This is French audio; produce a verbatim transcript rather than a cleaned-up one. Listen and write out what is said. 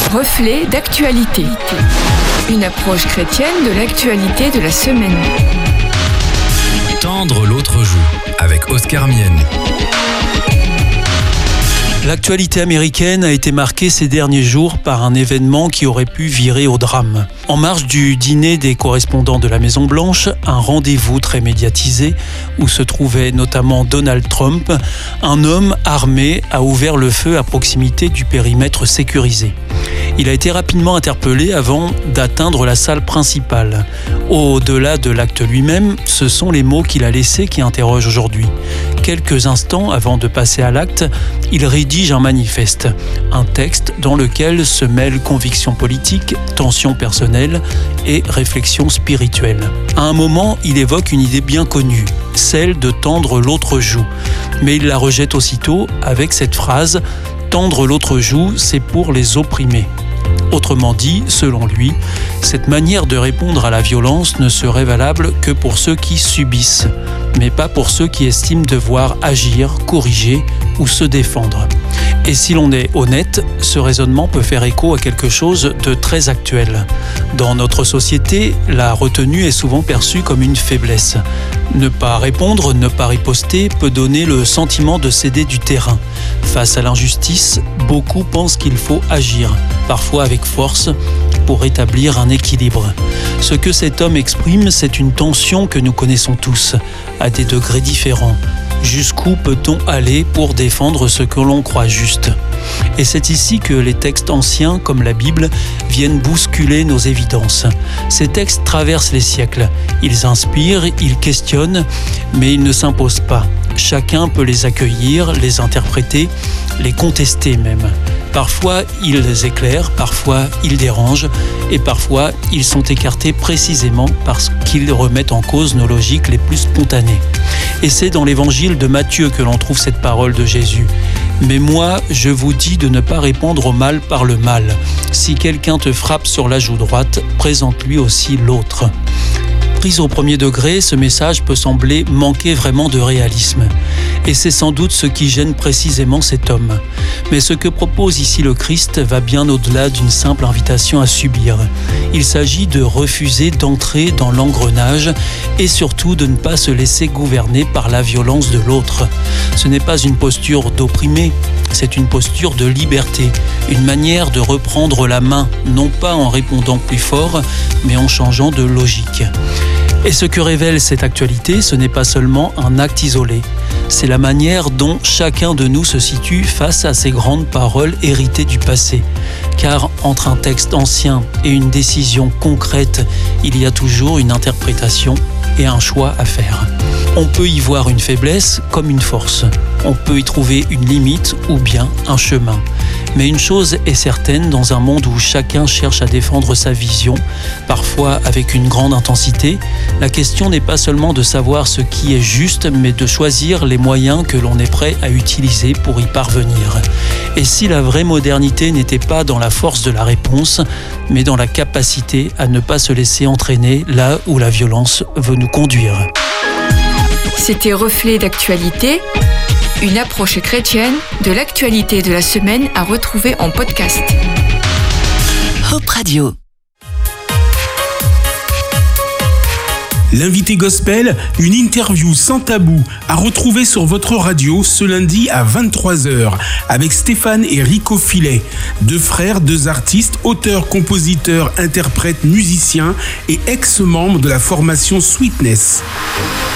Reflet d'actualité. Une approche chrétienne de l'actualité de la semaine. Tendre l'autre joue, avec Oscar Mienne. L'actualité américaine a été marquée ces derniers jours par un événement qui aurait pu virer au drame. En marge du dîner des correspondants de la Maison-Blanche, un rendez-vous très médiatisé où se trouvait notamment Donald Trump, un homme armé a ouvert le feu à proximité du périmètre sécurisé. Il a été rapidement interpellé avant d'atteindre la salle principale. Au-delà de l'acte lui-même, ce sont les mots qu'il a laissés qui interrogent aujourd'hui. Quelques instants avant de passer à l'acte, il rédige un manifeste, un texte dans lequel se mêlent convictions politiques, tensions personnelles et réflexions spirituelles. À un moment, il évoque une idée bien connue, celle de tendre l'autre joue. Mais il la rejette aussitôt avec cette phrase « Tendre l'autre joue, c'est pour les opprimés ». Autrement dit, selon lui, cette manière de répondre à la violence ne serait valable que pour ceux qui subissent, mais pas pour ceux qui estiment devoir agir, corriger ou se défendre. Et si l'on est honnête, ce raisonnement peut faire écho à quelque chose de très actuel. Dans notre société, la retenue est souvent perçue comme une faiblesse. Ne pas répondre, ne pas riposter peut donner le sentiment de céder du terrain. Face à l'injustice, beaucoup pensent qu'il faut agir, parfois avec force, pour rétablir un équilibre. Ce que cet homme exprime, c'est une tension que nous connaissons tous, à des degrés différents. Jusqu'où peut-on aller pour défendre ce que l'on croit juste ? Et c'est ici que les textes anciens, comme la Bible, viennent bousculer nos évidences. Ces textes traversent les siècles. Ils inspirent, ils questionnent, mais ils ne s'imposent pas. Chacun peut les accueillir, les interpréter, les contester même. Parfois, ils éclairent, parfois, ils dérangent, et parfois, ils sont écartés précisément parce qu'ils remettent en cause nos logiques les plus spontanées. Et c'est dans l'évangile de Matthieu que l'on trouve cette parole de Jésus. « Mais moi, je vous dis de ne pas répondre au mal par le mal. Si quelqu'un te frappe sur la joue droite, présente-lui aussi l'autre. » Pris au premier degré, ce message peut sembler manquer vraiment de réalisme. Et c'est sans doute ce qui gêne précisément cet homme. Mais ce que propose ici le Christ va bien au-delà d'une simple invitation à subir. Il s'agit de refuser d'entrer dans l'engrenage et surtout de ne pas se laisser gouverner par la violence de l'autre. Ce n'est pas une posture d'opprimé, c'est une posture de liberté, une manière de reprendre la main, non pas en répondant plus fort, mais en changeant de logique. Et ce que révèle cette actualité, ce n'est pas seulement un acte isolé, c'est la manière dont chacun de nous se situe face à ces grandes paroles héritées du passé. Car entre un texte ancien et une décision concrète, il y a toujours une interprétation et un choix à faire. On peut y voir une faiblesse comme une force. On peut y trouver une limite ou bien un chemin. Mais une chose est certaine, dans un monde où chacun cherche à défendre sa vision, parfois avec une grande intensité, la question n'est pas seulement de savoir ce qui est juste, mais de choisir les moyens que l'on est prêt à utiliser pour y parvenir. Et si la vraie modernité n'était pas dans la force de la réponse, mais dans la capacité à ne pas se laisser entraîner là où la violence veut nous conduire. C'était Reflet d'actualité, une approche chrétienne de l'actualité de la semaine à retrouver en podcast. Hope Radio. L'invité gospel, une interview sans tabou à retrouver sur votre radio ce lundi à vingt-trois heures avec Stéphane et Rico Filet, deux frères, deux artistes, auteurs, compositeurs, interprètes, musiciens et ex-membres de la formation Sweetness.